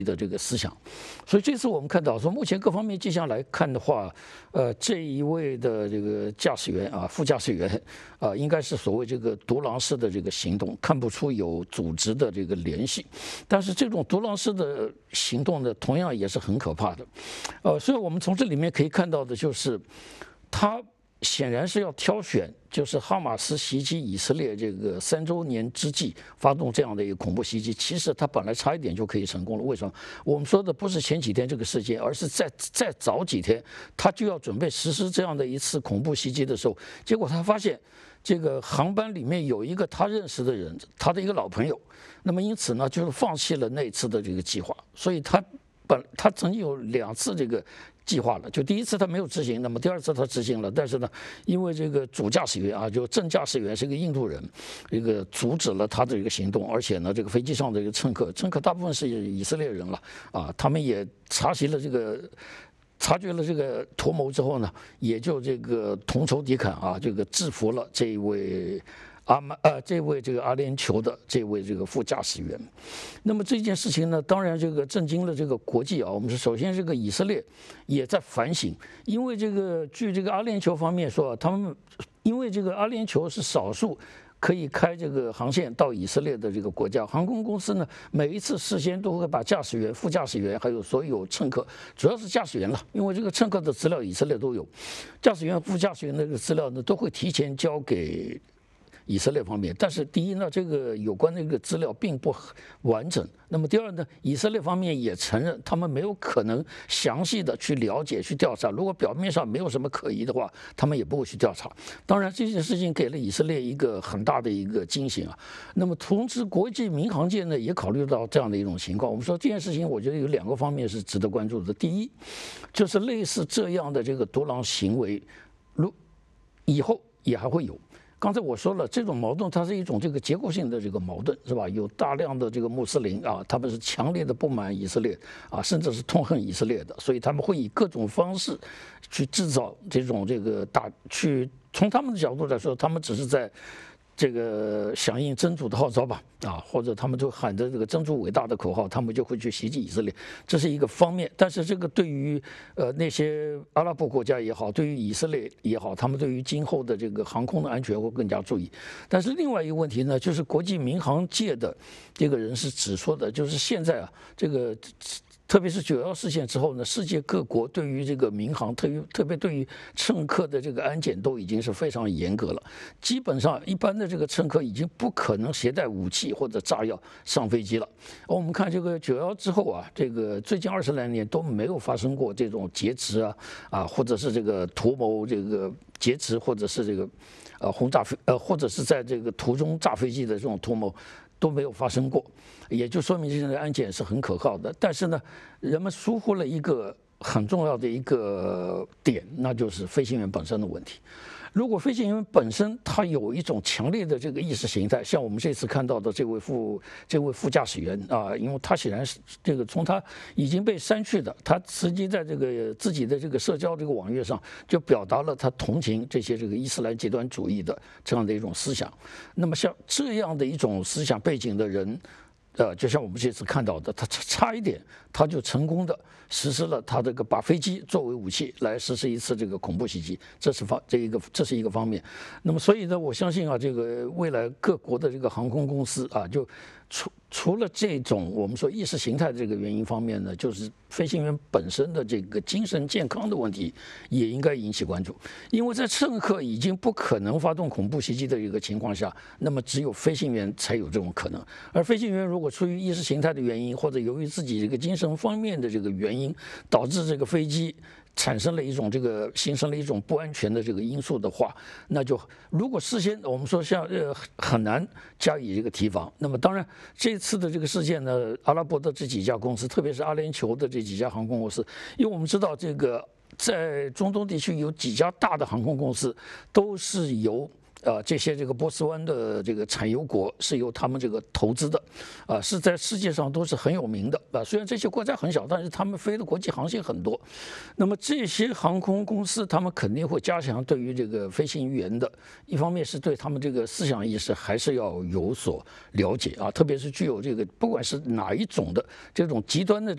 的这个思想，所以这次我们看到说，目前各方面迹象来看的话，这一位的这个驾驶员啊，副驾驶员应该是所谓这个独狼式的这个行动，看不出有组织的这个联系。但是这种独狼式的行动呢，同样也是很可怕的。所以我们从这里面可以看到的就是，他显然是要挑选，就是哈马斯袭击以色列这个3周年之际发动这样的一个恐怖袭击。其实他本来差一点就可以成功了。为什么？我们说的不是前几天这个事件，而是再早几天，他就要准备实施这样的一次恐怖袭击的时候，结果他发现这个航班里面有一个他认识的人，他的一个老朋友。那么因此呢，就是放弃了那次的这个计划。所以他曾经有2次这个计划了，就第一次他没有执行，那么第2次他执行了，但是呢，因为这个主驾驶员啊，就正驾驶员是个印度人，这个阻止了他的一个行动，而且呢，这个飞机上的这个乘客大部分是以色列人了啊，他们也察觉了这个图谋之后呢，也就这个同仇敌忾啊，这个制服了这一位。这个阿联酋的这位这个副驾驶员，那么这件事情呢，当然这个震惊了这个国际啊。我们是首先这个以色列也在反省，因为据这个阿联酋方面说，他们因为这个阿联酋是少数可以开这个航线到以色列的这个国家，航空公司呢每一次事先都会把驾驶员、副驾驶员还有所有乘客，主要是驾驶员了，因为这个乘客的资料以色列都有，驾驶员、副驾驶员的这个资料呢都会提前交给以色列方面。但是第一呢，这个有关的这个资料并不完整。那么第二呢，以色列方面也承认他们没有可能详细的去了解、去调查。如果表面上没有什么可疑的话，他们也不会去调查。当然，这件事情给了以色列一个很大的一个惊醒啊。那么同时，国际民航界呢也考虑到这样的一种情况。我们说这件事情，我觉得有2个方面是值得关注的。第一，就是类似这样的这个独狼行为，以后也还会有。刚才我说了，这种矛盾它是一种这个结构性的这个矛盾，是吧？有大量的这个穆斯林啊，他们是强烈的不满以色列啊，甚至是痛恨以色列的，所以他们会以各种方式去制造这种从他们的角度来说，他们只是在这个响应真主的号召吧，啊，或者他们就喊着这个真主伟大的口号，他们就会去袭击以色列，这是一个方面。但是这个对于那些阿拉伯国家也好，对于以色列也好，他们对于今后的这个航空的安全会更加注意。但是另外一个问题呢，就是国际民航界的这个人是指出的，就是现在啊，这个。特别是9·11事件之后呢，世界各国对于这个民航，特别对于乘客的这个安检都已经是非常严格了。基本上，一般的这个乘客已经不可能携带武器或者炸药上飞机了。我们看这个9·11之后啊，这个最近20来年都没有发生过这种劫持或者是这个图谋这个劫持，或者是这个轰炸或者是在这个途中炸飞机的这种图谋。都没有发生过，也就说明这个安检是很可靠的。但是呢，人们疏忽了一个很重要的一个点，那就是飞行员本身的问题。如果飞行员本身他有一种强烈的这个意识形态，像我们这次看到的这位副驾驶员啊，因为他显然是这个从他已经被删去的，他曾经在这个自己的这个社交这个网页上就表达了他同情这些这个伊斯兰极端主义的这样的一种思想。那么像这样的一种思想背景的人。就像我们这次看到的，他差一点，他就成功的实施了他这个把飞机作为武器来实施一次这个恐怖袭击，这是一个方面。那么所以呢，我相信啊，这个未来各国的这个航空公司啊，就除了这种我们说意识形态这个原因方面呢，就是飞行员本身的这个精神健康的问题也应该引起关注，因为在乘客已经不可能发动恐怖袭击的一个情况下，那么只有飞行员才有这种可能。而飞行员如果出于意识形态的原因，或者由于自己这个精神方面的这个原因，导致这个飞机形成了一种不安全的这个因素的话，那就如果事先我们说很难加以这个提防。那么当然这次的这个事件呢，阿拉伯的这几家公司，特别是阿联酋的这几家航空公司，因为我们知道这个在中东地区有几家大的航空公司都是由这些这个波斯湾的这个产油国是由他们这个投资的，是在世界上都是很有名的虽然这些国家很小，但是他们飞的国际航线很多。那么这些航空公司他们肯定会加强对于这个飞行员的，一方面是对他们这个思想意识还是要有所了解特别是具有这个不管是哪一种的这种极端的